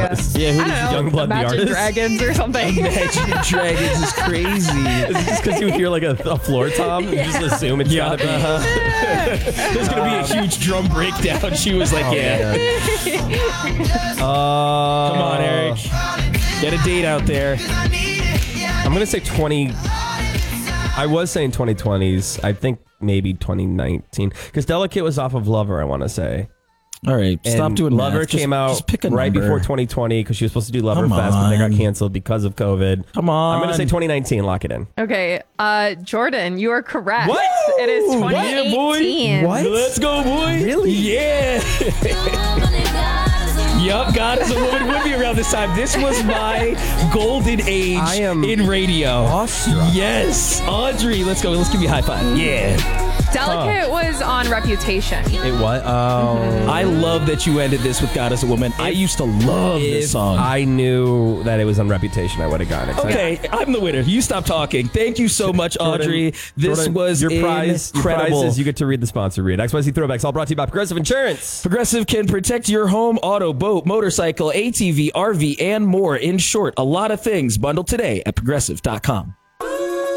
was. Yeah, who I does don't know, Youngblood the Imagine artist? Dragons or something. Imagine Dragons is crazy. Is it just because you hear like a floor tom? You just assume it's gotta be. There's gonna be a huge drum breakdown. She was like, "Yeah, come on, Eric, get a date out there." I'm gonna say 20. I was saying 2020s. I think maybe 2019 because Delicate was off of Lover. I want to say. All right, stop And doing Lover math. came Just out pick a right number. before 2020 because she was supposed to do Lover Come Fest, but they got on. canceled because of COVID. Come on. I'm gonna say 2019. Lock it in. Okay, Jordan, you are correct. What? It is What? 2018. Yeah, boy. Let's go, boy. Really? Yeah. Yup, God is a Woman would be around this time. This was my golden age I am in radio. awestruck. Yes. Audrey, let's go. Let's give you a high five. Yeah. Delicate was on Reputation. It was. Oh. I love that you ended this with God is a Woman. I used to love this If song. I knew that it was on Reputation, I would have gotten it. Okay, I'm the winner. You stop talking. Thank you so much, Audrey. This Jordan, was your prize. incredible. Your prize is you get to read the sponsor read. XYZ Throwbacks, all brought to you by Progressive Insurance. Progressive can protect your home, auto, boat, motorcycle, ATV, RV, and more. In short, a lot of things. Bundle today at progressive.com.